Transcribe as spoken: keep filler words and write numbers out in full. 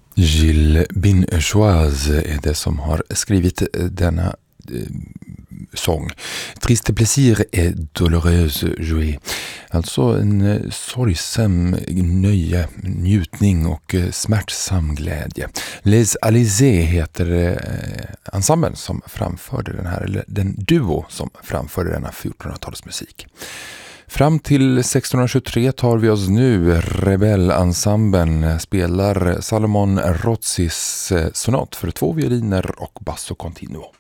Gilles Binchoise är det som har skrivit denna eh, sång. Triste plaisir et douloureuse joie. Alltså en eh, sorgsam nöje, njutning och eh, smärtsam glädje. Les Alizés heter eh, ensemblen som framförde den här, eller den duo som framförde denna fjortonhundratalsmusik. Fram till sextonhundratjugotre tar vi oss nu. Rebellensemblen spelar Salomon Rotzis sonat för två violiner och basso continuo.